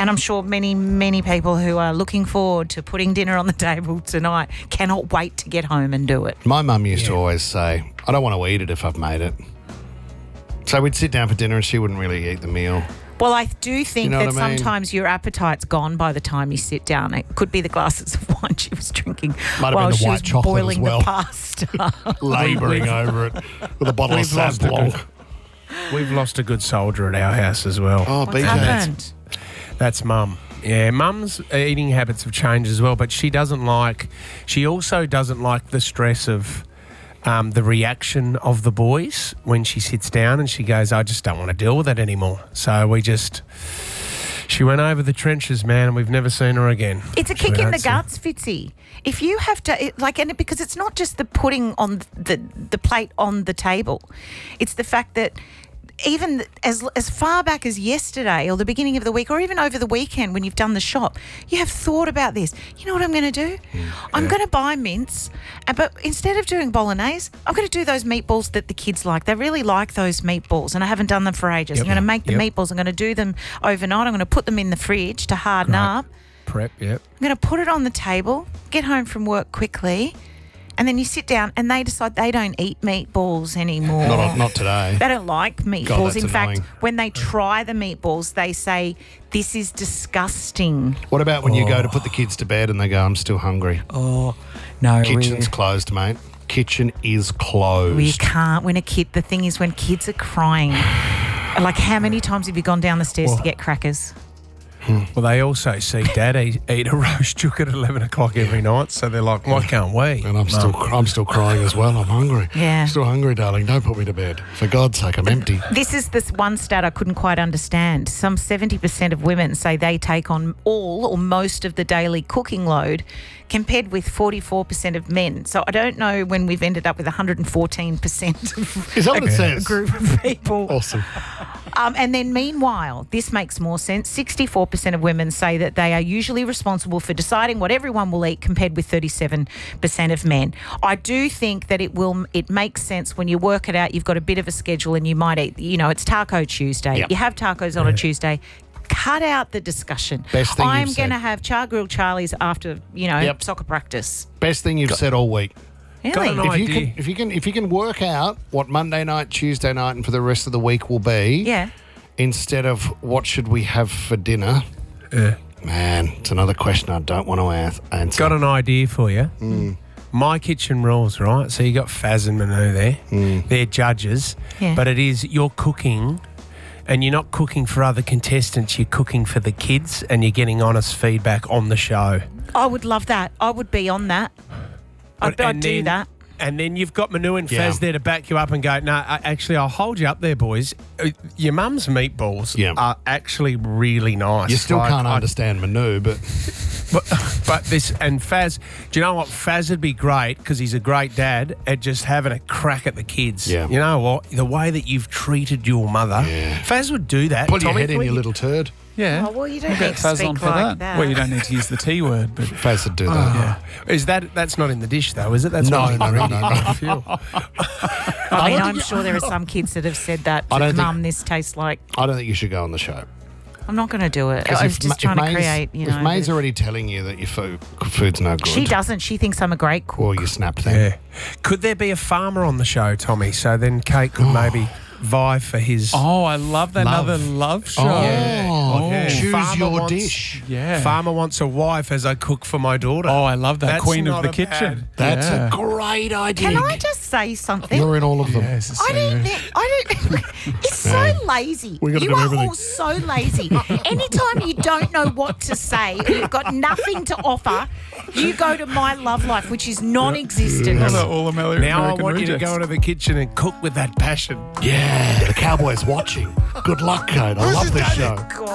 And I'm sure many, many people who are looking forward to putting dinner on the table tonight cannot wait to get home and do it. My mum used to always say, I don't want to eat it if I've made it. So we'd sit down for dinner and she wouldn't really eat the meal. Well, I do think know that what I mean? sometimes your appetite's gone by the time you sit down. It could be the glasses of wine she was drinking Might have while been the she white was chocolate boiling as well. the pasta. Labouring over it with a bottle of We've Sauv lost a Blanc. We've lost a good soldier at our house as well. Oh, What's BJ. happened? That's Mum. Yeah, Mum's eating habits have changed as well, but she also doesn't like the stress of the reaction of the boys when she sits down and she goes, I just don't want to deal with it anymore. So she went over the trenches, man, and we've never seen her again. It's a kick in the guts, Fitzy. If you have to, because it's not just the putting on the plate on the table. It's the fact that even as far back as yesterday or the beginning of the week or even over the weekend when you've done the shop, you have thought about this. You know what I'm going to do? I'm going to buy mince, but instead of doing bolognese, I'm going to do those meatballs that the kids like. They really like those meatballs, and I haven't done them for ages. I'm going to make the meatballs. I'm going to do them overnight. I'm going to put them in the fridge to harden up. Prep, yep. I'm going to put it on the table, get home from work quickly, and then you sit down and they decide they don't eat meatballs anymore. Not today. They don't like meatballs. God, that's in fact, annoying. when they try the meatballs, they say, this is disgusting. What about when you go to put the kids to bed and they go, I'm still hungry? Oh, no. Kitchen's closed, mate. Kitchen is closed. We can't. The thing is when kids are crying, like how many times have you gone down the stairs to get crackers? Well, they also see Dad eat a roast chook at 11 o'clock every night, so they're like, why can't we? And I'm still crying as well. I'm hungry. Yeah. I'm still hungry, darling. Don't put me to bed. For God's sake, I'm empty. This is this one stat I couldn't quite understand. Some 70% of women say they take on all or most of the daily cooking load, compared with 44% of men. So I don't know when we've ended up with 114% of Is that what it says? group of people. Awesome. And then meanwhile, this makes more sense. 64% of women say that they are usually responsible for deciding what everyone will eat, compared with 37% of men. I do think that it makes sense when you work it out. You've got a bit of a schedule and you might eat, it's Taco Tuesday. Yep. You have tacos on a Tuesday. Cut out the discussion. Best thing I'm you've going to said. have Char Grilled Charlies after, Yep. soccer practice. Best thing you've said all week. Really? Got an idea. If you can work out what Monday night, Tuesday night, and for the rest of the week will be, Yeah. instead of what should we have for dinner, man, it's another question I don't want to answer. Got an idea for you. My Kitchen Rules, right? So you got Faz and Manu there. They're judges. Yeah. But it is, you're cooking and you're not cooking for other contestants, you're cooking for the kids and you're getting honest feedback on the show. I would love that. I would be on that. I'd do that. And then you've got Manu and Faz Yeah. there to back you up and go, no, actually, I'll hold you up there, boys. Your mum's meatballs are actually really nice. You still Like, can't understand Manu, but But this, and Faz, do you know what? Faz would be great because he's a great dad at just having a crack at the kids. Yeah. You know what? The way that you've treated your mother, Faz would do that. pull your Tommy, head in, you little turd. Yeah. Oh, well, you don't We'll need get to Faz speak on for like that. that. Well, you don't need to use the T word, but Faz would do that. Is that's not in the dish though, is it? That's No, not in the no, no, ingredient. no, no. I mean, I'm sure there are some kids that have said that. I don't think- Mum, this tastes like. I don't think you should go on the show. I'm not going to do it. I was just trying to create, If May's already telling you that your food's no good, She doesn't. She thinks I'm a great cook. or you snap them. Yeah. Could there be a farmer on the show, Tommy? So then Kate could maybe vie for his. oh, I love that. Love. Another love show. Oh, Yeah. choose Farmer your wants- dish. Yeah. Farmer wants a wife as I cook for my daughter. Oh, I love that. That's Queen of not the a kitchen. That's Yeah. a great idea. Can I just say something? You're in all of them. Yes, it's I so don't. good. It's so lazy. We gotta You do are everything. all so lazy. Anytime you don't know what to say or you've got nothing to offer, you go to My Love Life, which is non-existent. Another all American Now I want you to rejects. go into the kitchen and cook with that passion. Yeah, the Cowboys watching. Good luck, Kate. I love this show. God.